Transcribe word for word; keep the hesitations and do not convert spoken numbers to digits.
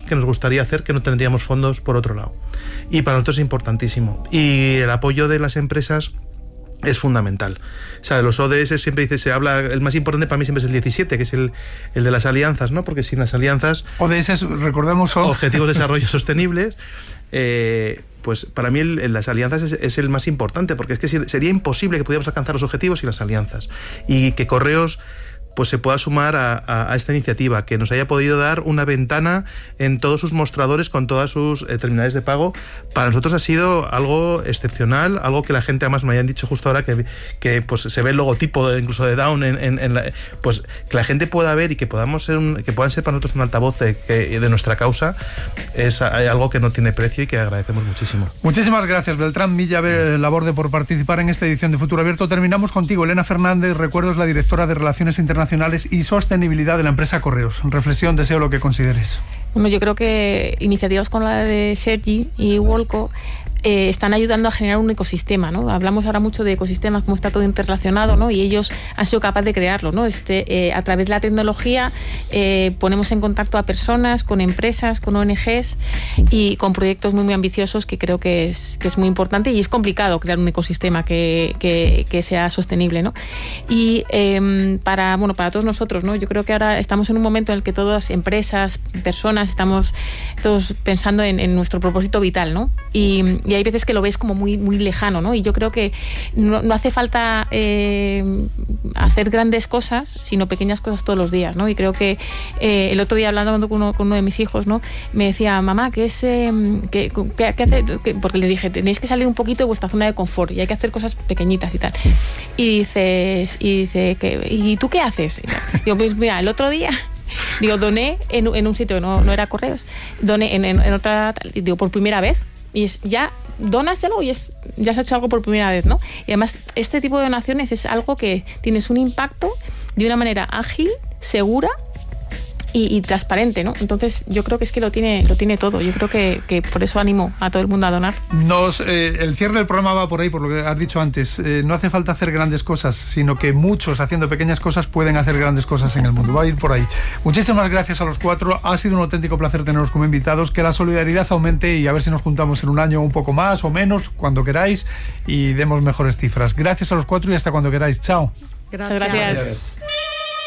que nos gustaría hacer que no tendríamos fondos por otro lado. Y para nosotros es importantísimo. Y el apoyo de las empresas es fundamental. O sea, de los O D S siempre dice, se habla, el más importante para mí siempre es el diecisiete, que es el, el de las alianzas, ¿no? Porque sin las alianzas... O D S, recordemos, son... Objetivos de Desarrollo Sostenibles. Eh, pues para mí el, el, las alianzas es, es el más importante, porque es que sería imposible que pudiéramos alcanzar los objetivos sin las alianzas. Y que Correos pues se pueda sumar a, a, a esta iniciativa, que nos haya podido dar una ventana en todos sus mostradores con todas sus eh, terminales de pago. Para nosotros ha sido algo excepcional, algo que la gente además me hayan dicho justo ahora, que, que pues se ve el logotipo de, incluso de Dawn en, en, en la, pues que la gente pueda ver y que podamos ser un, que puedan ser para nosotros un altavoz de, que, de nuestra causa, es algo que no tiene precio y que agradecemos muchísimo. Muchísimas gracias, Beltrán Milla Laborde, por participar en esta edición de Futuro Abierto. Terminamos contigo, Elena Fernández, recuerdos, la directora de Relaciones Internacionales y Sostenibilidad de la empresa Correos. Reflexión, deseo lo que consideres. Bueno, yo creo que iniciativas como la de Sergi y Wolco eh, están ayudando a generar un ecosistema, ¿no? Hablamos ahora mucho de ecosistemas, cómo está todo interrelacionado, ¿no? Y ellos han sido capaces de crearlo, ¿no? Este, eh, a través de la tecnología eh, ponemos en contacto a personas, con empresas, con O N Ges y con proyectos muy, muy ambiciosos, que creo que es, que es muy importante, y es complicado crear un ecosistema que, que, que sea sostenible, ¿no? Y eh, para, bueno, para todos nosotros, ¿no? Yo creo que ahora estamos en un momento en el que todas empresas, personas, estamos todos pensando en, en nuestro propósito vital, ¿no? Y, y hay veces que lo ves como muy, muy lejano, ¿no? Y yo creo que no, no hace falta eh, hacer grandes cosas, sino pequeñas cosas todos los días, ¿no? Y creo que eh, el otro día, hablando con uno, con uno de mis hijos, ¿no? Me decía, mamá, ¿qué es eh, qué, qué, qué hace? ¿Qué? Porque le dije, tenéis que salir un poquito de vuestra zona de confort y hay que hacer cosas pequeñitas y tal. Y dices, y dice, ¿qué, ¿y tú qué haces? Y digo, pues mira, el otro día digo, doné en, en un sitio, no, no era Correos, doné en, en, en otra, digo, por primera vez. Y es, ya dónaselo y es, ya has hecho algo por primera vez, ¿no? Y además, este tipo de donaciones es algo que tienes un impacto de una manera ágil, segura y, y transparente, ¿no? Entonces, yo creo que es que lo tiene, lo tiene todo. Yo creo que, que por eso animo a todo el mundo a donar. Nos, eh, el cierre del programa va por ahí, por lo que has dicho antes. Eh, no hace falta hacer grandes cosas, sino que muchos haciendo pequeñas cosas pueden hacer grandes cosas en el mundo. Va a ir por ahí. Muchísimas gracias a los cuatro. Ha sido un auténtico placer tenerlos como invitados. Que la solidaridad aumente y a ver si nos juntamos en un año un poco más o menos, cuando queráis, y demos mejores cifras. Gracias a los cuatro y hasta cuando queráis. Chao. Gracias. Muchas gracias.